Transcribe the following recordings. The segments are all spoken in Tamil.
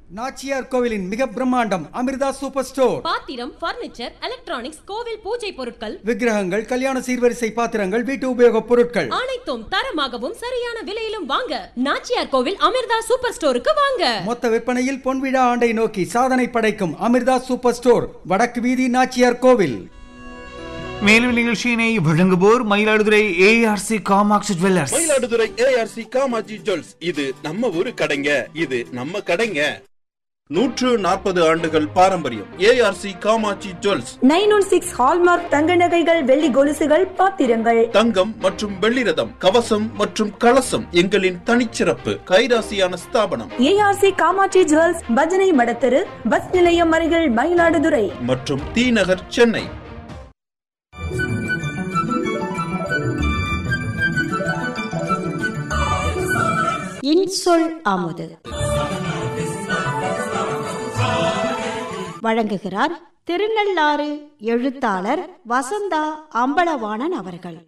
நாச்சியார் கோவிலின் மிக பிரம்மாண்டம் அமிர்தா சூப்பர் ஸ்டோர். பாத்திரம், பர்னிச்சர், எலக்ட்ரானிக்ஸ், கோவில் பூஜை பொருட்கள், விக்கிரகங்கள், கல்யாண சீர்வரிசை பாத்திரங்கள், வீட்டு உபயோக பொருட்கள் அனைத்தும் தரமாகவும் சரியான விலையிலும் வாங்க நாச்சியார் கோவில் அமிர்தா சூப்பர் ஸ்டோருக்கு வாங்க. மொத்த விற்பனையில் பொன்விழா ஆண்டை நோக்கி சாதனை படைக்கும் அமிர்தா சூப்பர் ஸ்டோர், வடக்கு வீதி, நாச்சியார் கோவில். மேலும் நிகழ்ச்சியினை வழங்குவோர் Mayiladuthurai ARC Kamakshi jewellers. Mayiladuthurai ARC Kamakshi jewels, இது நம்ம ஊரு கடைங்க, இது நம்ம கடைங்க. 140 ஆண்டுகள் பாரம்பரியம். ARC Kamakshi jewels. 916 ஹால்மார்க் தங்க நகைகள், வெள்ளி கொலுசுகள், பாத்திரங்கள், தங்கம் மற்றும் வெள்ளி ரதம், கவசம் மற்றும் கலசம் எங்களின் தனிச்சிறப்பு. கைராசியான ஸ்தாபனம் ஏஆர்சி காமாட்சி ஜுவல்ஸ், பஜனை மடத்தெரு, பஸ் நிலையம் அருகில், மயிலாடுதுறை மற்றும் தி நகர், சென்னை. இன்சொல் அமுது வழங்குகிறார் திருநள்ளாறு எழுத்தாளர் வசந்தா அம்பலவாணன் அவர்கள்.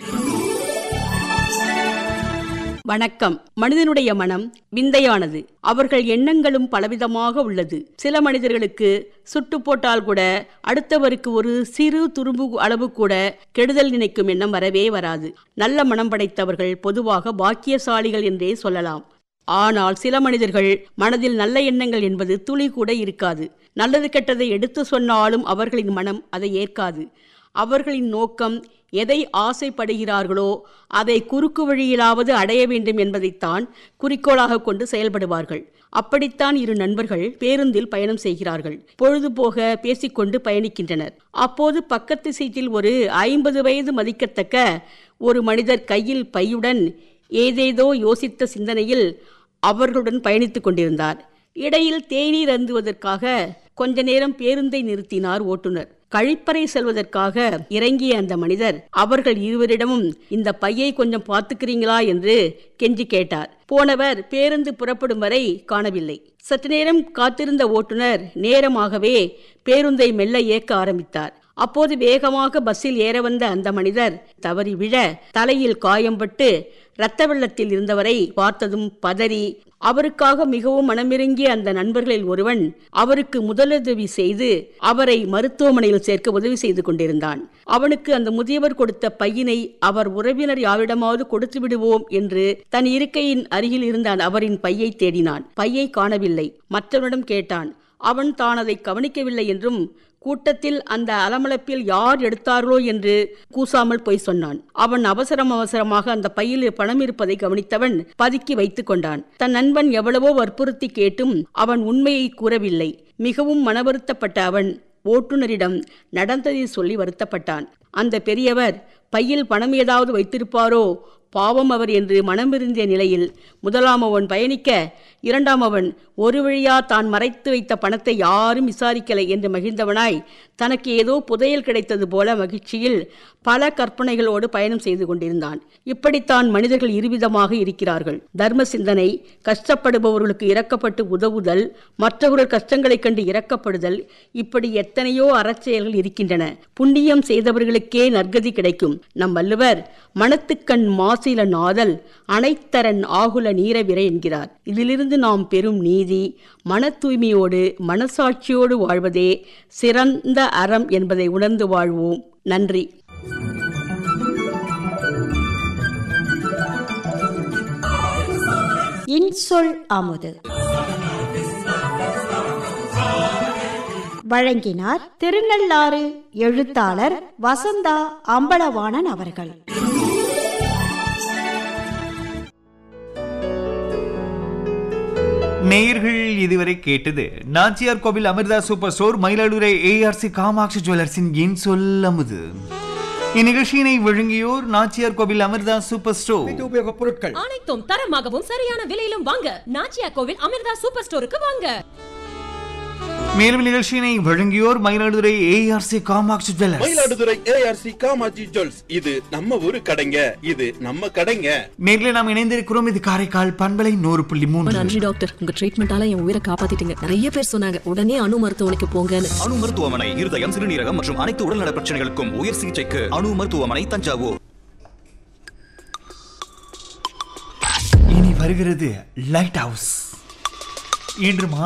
வணக்கம். மனிதனுடைய மனம் விந்தையானது. அவர்கள் எண்ணங்களும் பலவிதமாக உள்ளது. சில மனிதர்களுக்கு சுட்டு போட்டால் கூட அடுத்தவருக்கு ஒரு சிறு துரும்பு அளவு கூட கெடுதல் நினைக்கும் எண்ணம் வரவே வராது. நல்ல மனம் படைத்தவர்கள் பொதுவாக பாக்கியசாலிகள் என்றே சொல்லலாம். ஆனால் சில மனிதர்கள் மனதில் நல்ல எண்ணங்கள் என்பது துளி கூட இருக்காது. நல்லது கெட்டதை எடுத்து சொன்னாலும் அவர்களின் மனம் அதை ஏற்காது. அவர்களின் நோக்கம் எதை ஆசைப்படுகிறார்களோ அதை குறுக்கு வழியிலாவது அடைய வேண்டும் என்பதைத்தான் குறிக்கோளாக கொண்டு செயல்படுவார்கள். அப்படித்தான் இரு நண்பர்கள் பேருந்தில் பயணம் செய்கிறார்கள். பொழுதுபோக பேசிக்கொண்டு பயணிக்கின்றனர். அப்போது பக்கத்து சீட்டில் ஒரு 50 வயது மதிக்கத்தக்க ஒரு மனிதர் கையில் பையுடன் ஏதேதோ யோசித்த சிந்தனையில் அவர்களுடன் பயணித்துக் கொண்டிருந்தார். இடையில் தேநீர் அருந்துவதற்காக கொஞ்ச நேரம் பேருந்தை நிறுத்தினார் ஓட்டுநர். கழிப்பறை செல்வதற்காக இறங்கிய அந்த மனிதர் அவர்கள் இருவரிடமும் இந்த பையை கொஞ்சம் பார்த்துக்கிறீங்களா என்று கெஞ்சி கேட்டார். போனவர் பேருந்து புறப்படும் வரை காணவில்லை. சற்று நேரம் காத்திருந்த ஓட்டுநர் நேரமாகவே பேருந்தை மெல்ல இயக்க ஆரம்பித்தார். அப்போது வேகமாக பஸ்ஸில் ஏற வந்த அந்த மனிதர் தவறி விழ தலையில் காயம்பட்டு இரத்த வெள்ளத்தில் இருந்தவரை பார்த்ததும் பதறி அவருக்காக மிகவும் மனமிறங்கிய அந்த நண்பர்களில் ஒருவன் அவருக்கு முதலுதவி செய்து அவரை மருத்துவமனையில் சேர்க்க உதவி செய்து கொண்டிருந்தான். அவனுக்கு அந்த முதியவர் கொடுத்த பையினை அவர் உறவினர் யாரிடமாவது கொடுத்து விடுவோம் என்று தன் இருக்கையின் அருகில் இருந்த அவரின் பையை தேடினான். பையை காணவில்லை. மற்றவனிடம் கேட்டான். அவன் தான் அதை கவனிக்கவில்லை என்றும் கூட்டத்தில் அந்த அலமளப்பில் யார் எடுத்தார்களோ என்று கூசாமல் போய் சொன்னான். அவன் அவசரமாக அந்த பையில் பணம் இருப்பதை கவனித்தவன் பதுக்கி வைத்துக் கொண்டான். தன் நண்பன் எவ்வளவோ வற்புறுத்தி கேட்டும் அவன் உண்மையை கூறவில்லை. மிகவும் மனவருத்தப்பட்ட அவன் ஓட்டுநரிடம் நடந்ததை சொல்லி வருத்தப்பட்டான். அந்த பெரியவர் பையில் பணம் ஏதாவது வைத்திருப்பாரோ பாவம் அவர் என்று மனமிருந்திய நிலையில் முதலாம் அவன் பயணிக்க, இரண்டாம் அவன் ஒரு வழியா தான் மறைத்து வைத்த பணத்தை யாரும் விசாரிக்கலை என்று மகிழ்ந்தவனாய் தனக்கு ஏதோ புதையல் கிடைத்தது போல மகிழ்ச்சியில் பல கற்பனைகளோடு பயணம் செய்து கொண்டிருந்தான். இப்படித்தான் மனிதர்கள் இருவிதமாக இருக்கிறார்கள். தர்ம சிந்தனை, கஷ்டப்படுபவர்களுக்கு இரக்கப்பட்டு உதவுதல், மற்றவர்கள் கஷ்டங்களைக் கண்டு இரக்கப்படுதல், இப்படி எத்தனையோ அறச்செயல்கள் இருக்கின்றன. புண்ணியம் செய்தவர்களுக்கே நற்கதி கிடைக்கும். நம் வள்ளுவர் மனத்துக்கண் மாசில நாதல் அனைத்தரன் ஆகுல நீரவிரை என்கிறார். இதிலிருந்து நாம் பெறும் நீதி மன தூய்மையோடு மனசாட்சியோடு வாழ்வதே சிறந்த அறம் என்பதை உணர்ந்து வாழ்வோம். நன்றி. இன்சொல் அமுது வழங்கினார் திருநள்ளாறு எழுத்தாளர் வசந்தா அம்பலவாணன் அவர்கள். நேயர்கள் இதுவரை கேட்டது நாச்சியார் கோவில் Amrita super store, Mayiladuthurai ARC Kamakshi ஜுவல்லர்ஸின் இன்சொல் அமுது. இந்நிகழ்ச்சியினை வழங்கியோர் நாச்சியார் கோவில் அமிர்தா சூப்பர் ஸ்டோர், வீட்டு உபயோக பொருட்கள் அனைத்தும் தரமாகவும் சரியான விலையிலும் வாங்க நாச்சியார் கோவில் அமிர்தா சூப்பர் ஸ்டோருக்கு வாங்க. மேலும் நிகழ்ச்சியினை வழங்கியோர் Mayiladuthurai ARC Kamakshi jewellers. Mayiladuthurai ARC Kamakshi jewels, இது நம்ம ஊரு கடைங்க, இது நம்ம கடைங்க. நேரில் நாம் இணைந்திருக்கிறோம். இது காரைக்கால் பண்பலை 100.3. நன்றி டாக்டர், உங்க ட்ரீட்மெண்டால என் உயிரை காப்பாத்திட்டீங்க. நிறைய பேர் சொன்னாங்க உடனே அணு மருத்துவமனைக்கு போங்கன்னு. அணு மருத்துவமனை இருதயம், சிறுநீரகம் மற்றும் அனைத்து உடல்நல பிரச்சனைகளுக்கும் உயர் சிகிச்சைக்கு அணு மருத்துவமனை, தஞ்சாவூர். இனி வருகிறது லைட் ஹவுஸ். இன்று